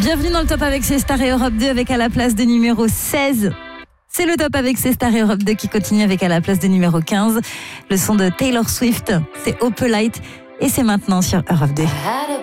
Bienvenue dans le Top avec ces stars et Europe 2 avec à la place de numéro 16. C'est le Top avec ces stars et Europe 2 qui continue avec à la place de numéro 15. Le son de Taylor Swift, c'est Opalite et c'est maintenant sur Europe 2.